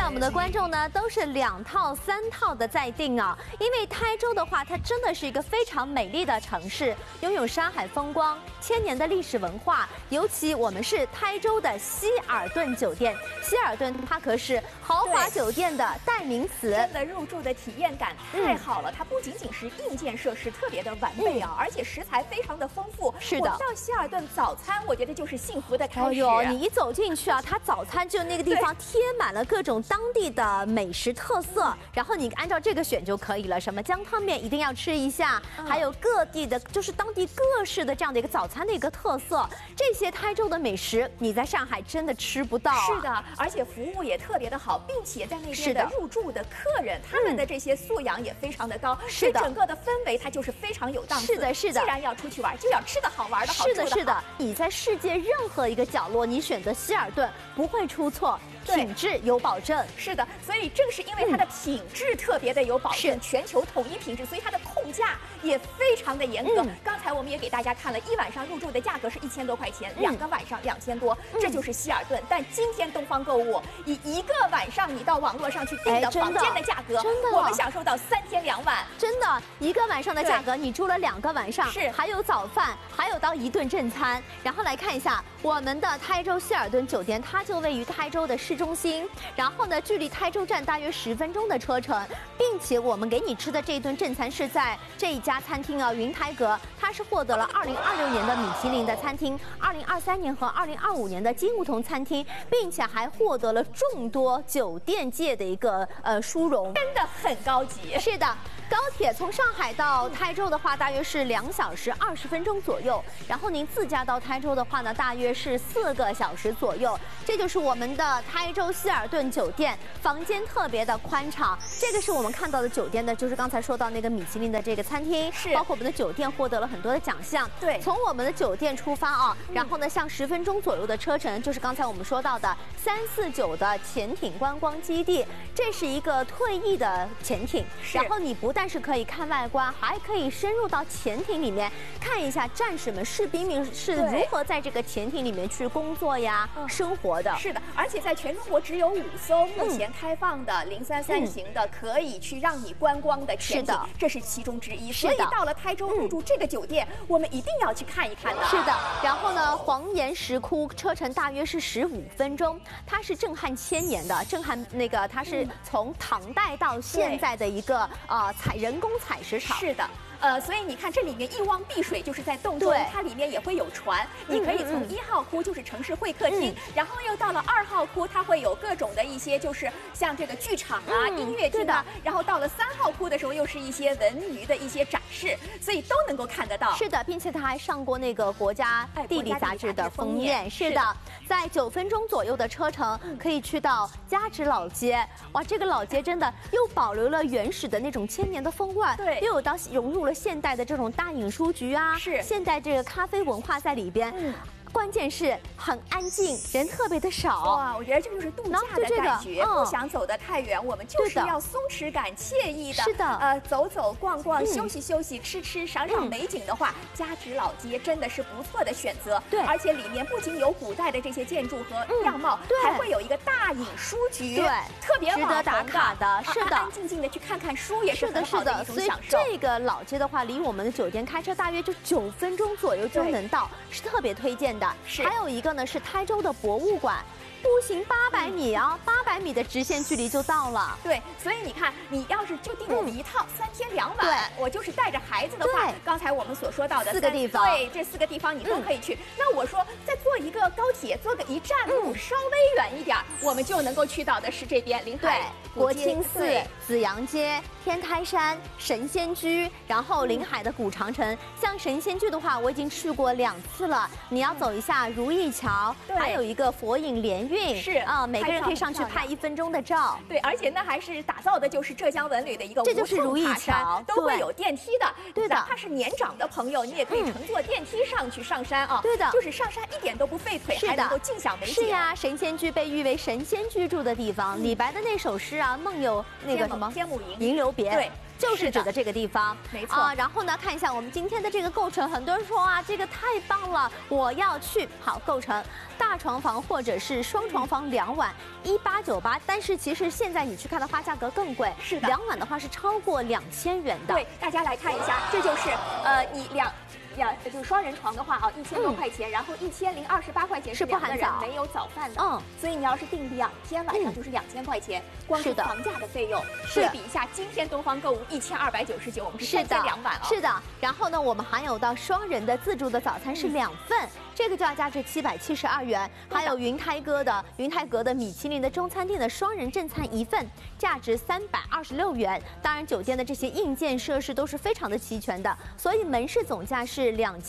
我们的观众呢都是2套、3套的在订啊，因为台州的话，它真的是一个非常美丽的城市，拥有山海风光、1000年的历史文化。尤其我们是台州的希尔顿酒店，希尔顿它可是豪华酒店的代名词。 真的入住的体验感太好了，它不仅仅是硬件设施特别的完备啊，而且食材非常的丰富。 是的， 我到希尔顿早餐，我觉得就是幸福的开始。 哎呦，你一走进去啊，它早餐就那个地方贴满了各种当地的美食特色，然后你按照这个选就可以了。什么姜汤面一定要吃一下，还有各地的，就是当地各式的这样的一个早餐的一个特色。这些台州的美食，你在上海真的吃不到。 是的，而且服务也特别的好，并且在那边的入住的客人，他们的这些素养也非常的高。 是的， 整个的氛围它就是非常有档次。 是的，是的。 既然要出去玩，就要吃的好，玩的好， 是的，是的。你在世界任何一个角落，你选择希尔顿不会出错。品质有保证， 是的，所以正是因为它的品质特别的有保证，全球统一品质，所以它的控价也非常的严格。刚才我们也给大家看了，1晚上入住的价格是1000多块钱，2个晚上2000多，这就是希尔顿。但今天东方购物以1个晚上你到网络上去订的房间的价格， 真的， 我们享受到3天2晚， 真的1个晚上的价格，你住了2个晚上， 是还有早饭，还有当1顿正餐。然后来看一下我们的台州希尔顿酒店，它就位于台州的市中心。然后呢，距离台州站大约10分钟的车程，并且我们给你吃的这一顿正餐是在这一家餐厅啊，云台阁，它是获得了2026年的米其林的餐厅，2023年和2025年的金梧桐餐厅，并且还获得了众多酒店界的一个殊荣， 真的很高级。 是的。高铁从上海到台州的话，大约是2小时20分钟左右。然后您自驾到台州的话呢，大约是4个小时左右。这就是我们的台州希尔顿酒店，房间特别的宽敞。这个是我们看到的酒店的，就是刚才说到那个米其林的这个餐厅， 是包括我们的酒店获得了很多的奖项。 对， 从我们的酒店出发啊，然后呢，像10分钟左右的车程，就是刚才我们说到的349的潜艇观光基地，这是一个退役的潜艇，然后你不但是可以看外观，还可以深入到潜艇里面看一下战士们、士兵们是如何在这个潜艇里面去工作呀、生活的。 是的，而且在全中国只有5艘目前开放的033型的可以去让你观光的潜艇，这是其中之一。所以到了台州入住这个酒店，我们一定要去看一看的。 是的，然后呢，黄岩石窟车程大约是15分钟，它是震撼1000年的，震撼那个它是从唐代到现在的一个人工采石场。 是的。所以你看，这里面一汪碧水，就是在洞中，它里面也会有船，你可以从1号窟就是城市会客厅，然后又到了2号窟，它会有各种的一些就是像这个剧场啊、音乐厅啊，然后到了3号窟的时候，又是一些文娱的一些展示，所以都能够看得到。 是的，并且它还上过那个国家地理杂志的封面。是的，在9分钟左右的车程，可以去到加直老街。哇，这个老街真的又保留了原始的那种1000年的风味， 对， 又有到融入了现代的这种大影书局啊， 是现代这个咖啡文化在里边。关键是很安静，人特别的少。 哇，我觉得这就是度假的感觉，不想走得太远，我们就是要松弛感、惬意的。 是的， 走走逛逛、休息休息、吃吃、赏赏美景的话，加直老街真的是不错的选择。 对， 而且里面不仅有古代的这些建筑和样貌，还会有一个大影书局， 对， 特别值得打卡的。是的， 安安静静的去看看书也是很好的一种享受。 所以这个老街的话，离我们的酒店开车大约就9分钟左右就能到，是特别推荐的。还有一个呢是台州的博物馆，步行800米啊，800米的直线距离就到了。 对，所以你看，你要是就订我们一套3天2晚，我就是带着孩子的话，刚才我们所说到的 4个地方， 对，这4个地方你都可以去。那我说再坐一个高铁，坐个1站路稍微远一点，我们就能够去到的是这边临海国清寺、紫阳街、天台山、神仙居，然后临海的古长城。像神仙居的话，我已经去过2次了。你要走一下如意桥，还有一个佛影莲韵， 是啊， 每个人可以上去拍1分钟的照。 对，而且那还是打造的就是浙江文旅的一个这就是如意桥， 都会有电梯的。 对的， 哪怕是年长的朋友，你也可以乘坐电梯上山啊。 对的， 就是上山一点都不费腿，还能够尽享美景。 是呀，神仙居被誉为神仙居住的地方。李白的那首诗啊，梦有那个什么天母吟， 吟留别。 对。 就是指的这个地方。 没错。 然后呢，看一下我们今天的这个构成，很多人说啊，这个太棒了，我要去。好，构成大床房或者是双床房2晚1898，但是其实现在你去看的话，价格更贵。 是的 ，2晚的话是超过2000元的。 对，大家来看一下，这就是你就是双人床的话啊，1000多块钱，然后1028块钱是2个人没有早饭的，所以你要是订2天晚上就是2000块钱，光是房价的费用。对比一下，今天东方购物1299，我们是3天2晚啊。 是的，然后呢，我们还有到双人的自助的早餐是2份，这个就要价值772元，还有云台阁的米其林的中餐厅的双人正餐1份，价值326元。当然，酒店的这些硬件设施都是非常的齐全的，所以门市总价是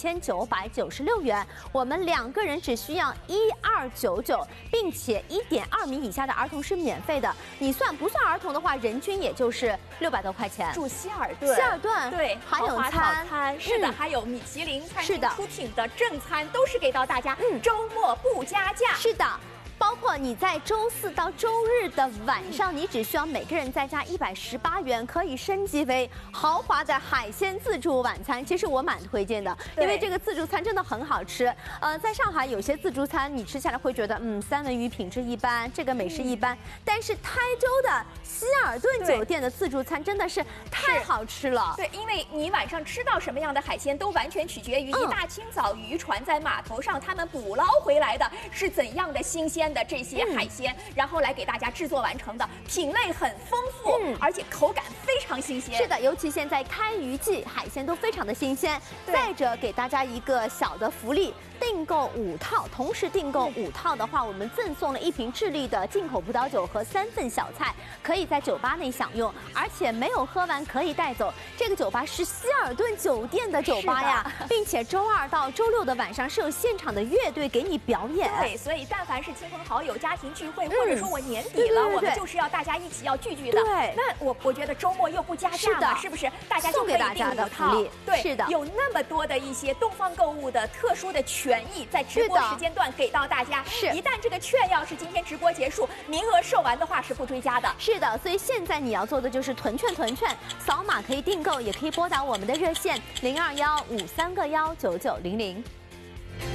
2996元，我们2个人只需要1299，并且1.2米以下的儿童是免费的。你不算儿童的话，人均也就是600多块钱。 住希尔顿，对， 还有早餐，是的，还有米其林餐厅出品的正餐，都是给到大家，周末不加价。 是的。包括你在周4到周日的晚上，你只需要每个人再加118元，可以升级为豪华的海鲜自助晚餐。其实我蛮推荐的，因为这个自助餐真的很好吃。在上海有些自助餐你吃下来会觉得，三文鱼品质一般，这个美食一般。但是台州的希尔顿酒店的自助餐真的是太好吃了。 对，因为你晚上吃到什么样的海鲜，都完全取决于一大清早渔船在码头上他们捕捞回来的是怎样的新鲜的这些海鲜，然后来给大家制作完成的，品类很丰富，而且口感非常新鲜。 是的，尤其现在开渔季，海鲜都非常的新鲜。再者，给大家一个小的福利。订购5套，同时订购5套的话，我们赠送了1瓶智利的进口葡萄酒和3份小菜，可以在酒吧内享用，而且没有喝完可以带走。这个酒吧是希尔顿酒店的酒吧呀，并且周2到周6的晚上是有现场的乐队给你表演。 对，所以但凡是亲朋好友、家庭聚会，或者说我年底了，我们就是要大家一起要聚的。 对， 那我觉得周末又不加价嘛，是不是？大家就可以订5套。对， 是的， 有那么多的一些东方购物的特殊的权益，在直播时间段给到大家。是，一旦这个券要是今天直播结束，名额售完的话是不追加的。 是的，所以现在你要做的就是囤券，扫码可以订购，也可以拨打我们的热线0215319900。